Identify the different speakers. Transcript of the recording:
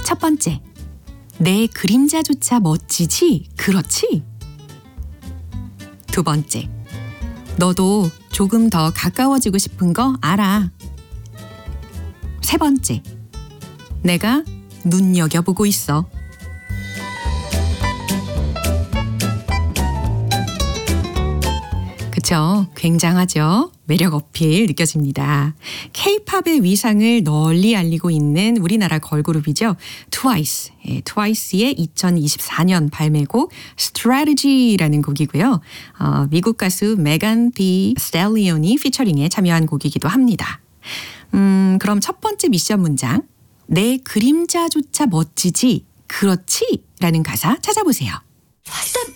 Speaker 1: 첫 번째, 내 그림자조차 멋지지? 그렇지? 두 번째, 너도 조금 더 가까워지고 싶은 거 알아. 세 번째, 내가 눈여겨보고 있어. 그쵸? 굉장하죠? 매력 어필 느껴집니다. K-팝의 위상을 널리 알리고 있는 우리나라 걸그룹이죠. 트와이스. 트와이스의 2024년 발매곡 Strategy라는 곡이고요. 미국 가수 메간 디 스텔리온이 피처링에 참여한 곡이기도 합니다. 그럼 첫 번째 미션 문장. 내 그림자조차 멋지지? 그렇지? 라는 가사 찾아보세요.
Speaker 2: Step